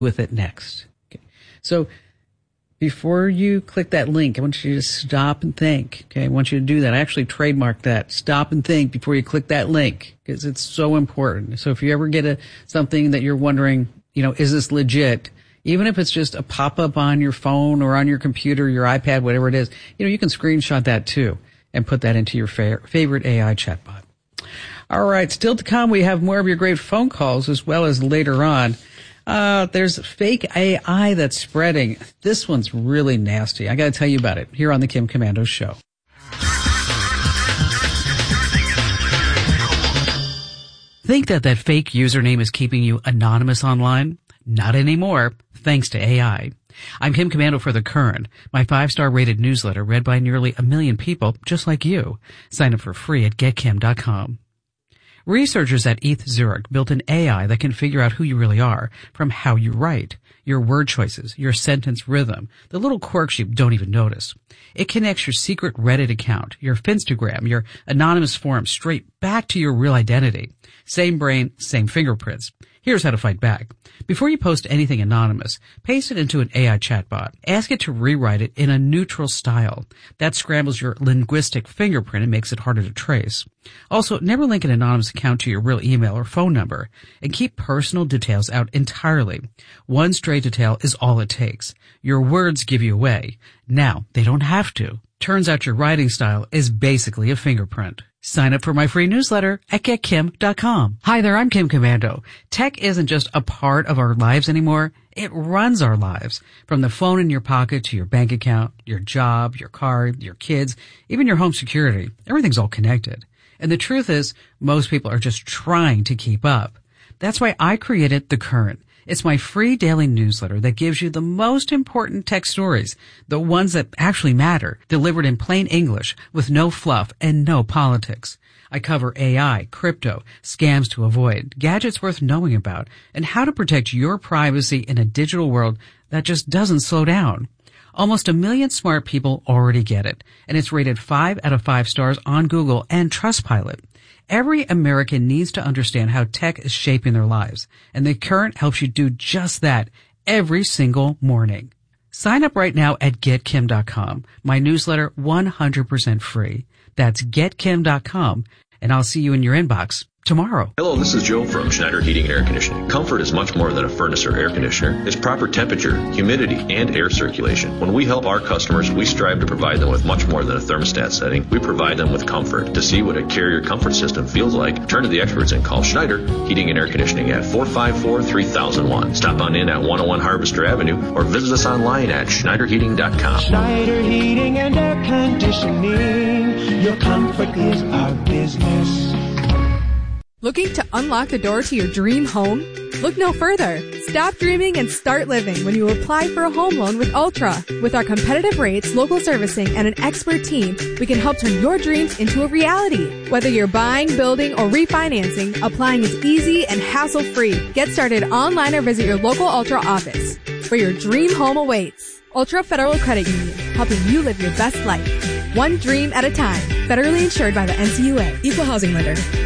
with it next. Okay. So before you click that link, I want you to stop and think. Okay. I want you to do that. I actually trademarked that. Stop and think before you click that link because it's so important. So if you ever get something that you're wondering, is this legit? Even if it's just a pop-up on your phone or on your computer, your iPad, whatever it is, you can screenshot that too and put that into your favorite AI chatbot. All right. Still to come, we have more of your great phone calls as well as later on. There's fake AI that's spreading. This one's really nasty. I got to tell you about it here on the Kim Komando Show. Think that fake username is keeping you anonymous online? Not anymore, thanks to AI. I'm Kim Komando for The Current, my 5-star rated newsletter read by nearly 1 million people just like you. Sign up for free at getkim.com. Researchers at ETH Zurich built an AI that can figure out who you really are from how you write, your word choices, your sentence rhythm, the little quirks you don't even notice. It connects your secret Reddit account, your Finstagram, your anonymous forum straight back to your real identity. Same brain, same fingerprints. Here's how to fight back. Before you post anything anonymous, paste it into an AI chatbot. Ask it to rewrite it in a neutral style. That scrambles your linguistic fingerprint and makes it harder to trace. Also, never link an anonymous account to your real email or phone number, and keep personal details out entirely. One stray detail is all it takes. Your words give you away. Now, they don't have to. Turns out your writing style is basically a fingerprint. Sign up for my free newsletter at getkim.com. Hi there, I'm Kim Komando. Tech isn't just a part of our lives anymore. It runs our lives. From the phone in your pocket to your bank account, your job, your car, your kids, even your home security. Everything's all connected. And the truth is, most people are just trying to keep up. That's why I created The Current. It's my free daily newsletter that gives you the most important tech stories, the ones that actually matter, delivered in plain English with no fluff and no politics. I cover AI, crypto, scams to avoid, gadgets worth knowing about, and how to protect your privacy in a digital world that just doesn't slow down. Almost 1 million smart people already get it, and it's rated 5 out of 5 stars on Google and Trustpilot. Every American needs to understand how tech is shaping their lives, and The Current helps you do just that every single morning. Sign up right now at getkim.com. My newsletter 100% free. That's getkim.com, and I'll see you in your inbox tomorrow. Hello, this is Joe from Schneider Heating and Air Conditioning. Comfort is much more than a furnace or air conditioner. It's proper temperature, humidity, and air circulation. When we help our customers, we strive to provide them with much more than a thermostat setting. We provide them with comfort. To see what a Carrier comfort system feels like, turn to the experts and call Schneider Heating and Air Conditioning at 454-3001. Stop on in at 101 Harvester Avenue or visit us online at schneiderheating.com. Schneider Heating and Air Conditioning. Your comfort is our business. Looking to unlock the door to your dream home? Look no further. Stop dreaming and start living when you apply for a home loan with Ultra. With our competitive rates, local servicing, and an expert team, we can help turn your dreams into a reality. Whether you're buying, building, or refinancing, applying is easy and hassle-free. Get started online or visit your local Ultra office, where your dream home awaits. Ultra Federal Credit Union, helping you live your best life. One dream at a time. Federally insured by the NCUA. Equal housing lender.